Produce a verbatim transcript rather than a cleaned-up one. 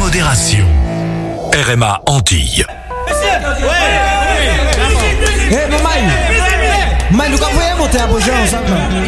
modération. R M A Antilles. Eh, mon Maï, Maï, nous avons monter à Beaujolais ensemble.